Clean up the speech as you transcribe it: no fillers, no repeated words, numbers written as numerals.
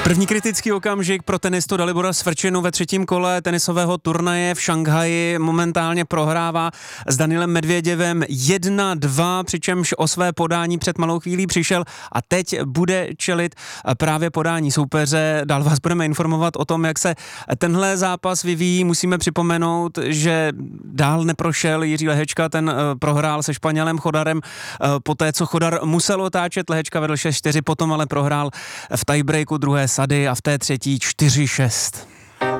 První kritický okamžik pro tenistu Dalibora Svrčinu ve třetím kole tenisového turnaje v Šanghaji. Momentálně prohrává s Danielem Medvěděvem 1-2, přičemž o své podání před malou chvílí přišel a teď bude čelit právě podání soupeře. Dál vás budeme informovat o tom, jak se tenhle zápas vyvíjí. Musíme připomenout, že dál neprošel Jiří Lehečka, ten prohrál se Španělem Chodarem poté, co Chodar musel otáčet. Lehečka vedl 6-4, potom ale prohrál v tiebreaku druhé sady a v té třetí 4-6.